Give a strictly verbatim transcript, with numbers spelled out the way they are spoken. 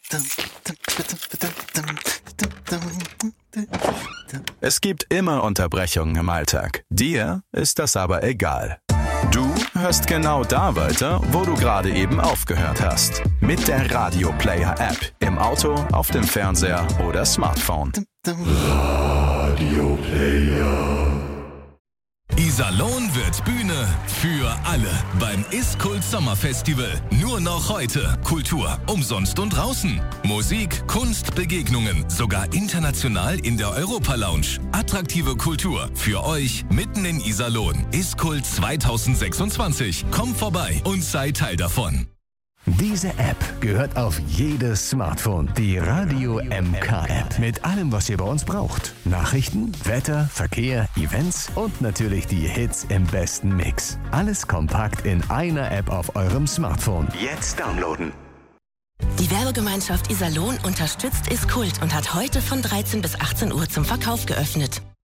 Es gibt immer Unterbrechungen im Alltag. Dir ist das aber egal. Du hörst genau da weiter, wo du gerade eben aufgehört hast. Mit der Radio Player App. Im Auto, auf dem Fernseher oder Smartphone. Radio Player. Iserlohn wird Bühne für alle beim Ist-Kult Sommerfestival. Nur noch heute. Kultur umsonst und draußen. Musik, Kunst, Begegnungen. Sogar international in der Europa-Lounge. Attraktive Kultur für euch mitten in Iserlohn. Ist-Kult zwanzig sechsundzwanzig. Komm vorbei und sei Teil davon. Diese App gehört auf jedes Smartphone. Die Radio M K App. Mit allem, was ihr bei uns braucht. Nachrichten, Wetter, Verkehr, Events und natürlich die Hits im besten Mix. Alles kompakt in einer App auf eurem Smartphone. Jetzt downloaden. Die Werbegemeinschaft Iserlohn unterstützt Ist-Kult und hat heute von dreizehn bis achtzehn Uhr zum Verkauf geöffnet.